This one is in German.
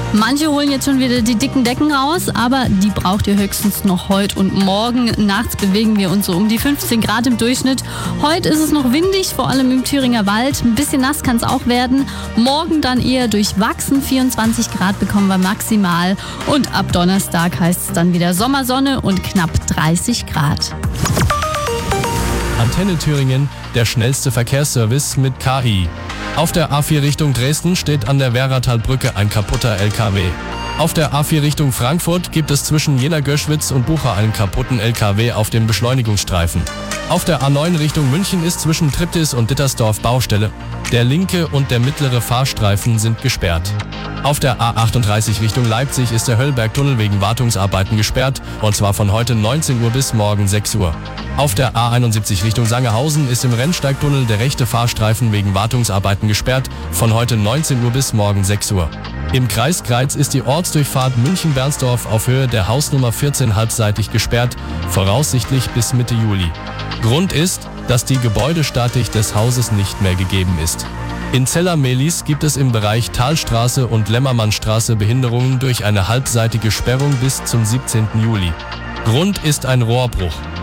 Manche holen jetzt schon wieder die dicken Decken raus, aber die braucht ihr höchstens noch heute und morgen. Nachts bewegen wir uns so um die 15 Grad im Durchschnitt. Heute ist es noch windig, vor allem im Thüringer Wald. Ein bisschen nass kann es auch werden. Morgen dann eher durchwachsen, 24 Grad bekommen wir maximal. Und ab Donnerstag heißt es dann wieder Sommersonne und knapp 30 Grad. Antenne Thüringen, der schnellste Verkehrsservice mit KI. Auf der A4 Richtung Dresden steht an der Werratalbrücke ein kaputter LKW. Auf der A4 Richtung Frankfurt gibt es zwischen Jena-Göschwitz und Bucha einen kaputten LKW auf dem Beschleunigungsstreifen. Auf der A9 Richtung München ist zwischen Triptis und Dittersdorf Baustelle. Der linke und der mittlere Fahrstreifen sind gesperrt. Auf der A38 Richtung Leipzig ist der Höllbergtunnel wegen Wartungsarbeiten gesperrt, und zwar von heute 19 Uhr bis morgen 6 Uhr. Auf der A71 Richtung Sangerhausen ist im Rennsteigtunnel der rechte Fahrstreifen wegen Wartungsarbeiten gesperrt, von heute 19 Uhr bis morgen 6 Uhr. Im Kreis Greiz ist die Ortsdurchfahrt München-Bernsdorf auf Höhe der Hausnummer 14 halbseitig gesperrt, voraussichtlich bis Mitte Juli. Grund ist, dass die Gebäudestatik des Hauses nicht mehr gegeben ist. In Zella-Mehlis gibt es im Bereich Talstraße und Lämmermannstraße Behinderungen durch eine halbseitige Sperrung bis zum 17. Juli. Grund ist ein Rohrbruch.